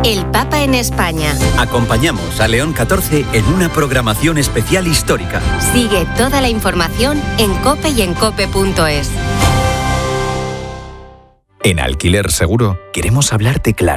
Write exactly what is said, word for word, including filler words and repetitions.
El Papa en España. Acompañamos a León catorce en una programación especial histórica. Sigue toda la información en COPE y en cope punto es. En Alquiler Seguro queremos hablarte claro.